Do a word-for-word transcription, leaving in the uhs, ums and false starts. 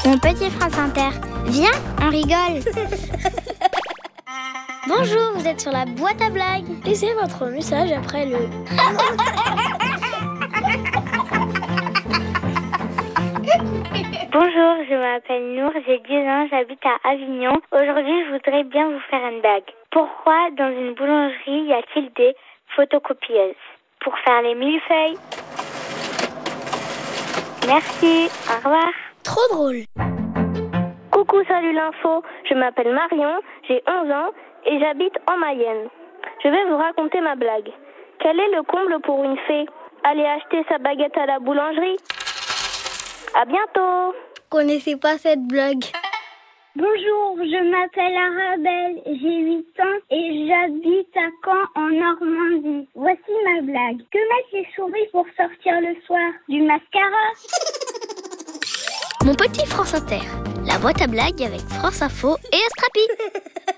Mon petit France Inter, viens, on rigole. Bonjour, vous êtes sur la boîte à blagues. Laissez votre message après le... Bonjour, je m'appelle Nour, j'ai dix ans, j'habite à Avignon. Aujourd'hui, je voudrais bien vous faire une blague. Pourquoi dans une boulangerie y a-t-il des photocopieuses? Pour faire les millefeuilles. Merci, au revoir. Trop drôle. Coucou, salut l'info, je m'appelle Marion, j'ai onze ans et j'habite en Mayenne. Je vais vous raconter ma blague. Quel est le comble pour une fée? Aller acheter sa baguette à la boulangerie. À bientôt. Connaissez pas cette blague? Bonjour, je m'appelle Arabelle, j'ai huit ans et j'habite à Caen en Normandie. Voici ma blague. Que mettent les souris pour sortir le soir? Du mascara. Mon petit France Inter, la boîte à blagues avec France Info et Astrapi.